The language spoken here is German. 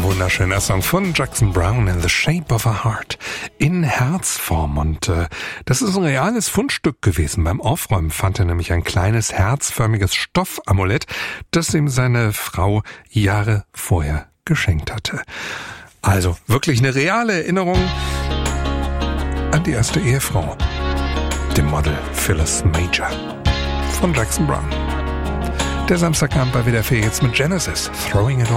wunderschöner Song von Jackson Browne, In the Shape of a Heart, in Herzform. Und das ist ein reales Fundstück gewesen. Beim Aufräumen fand er nämlich ein kleines herzförmiges Stoffamulett, das ihm seine Frau Jahre vorher geschenkt hatte. Also wirklich eine reale Erinnerung an die erste Ehefrau, dem Model Phyllis Major von Jackson Browne. Der Samstagabend bei WDR 4 jetzt mit Genesis, Throwing It All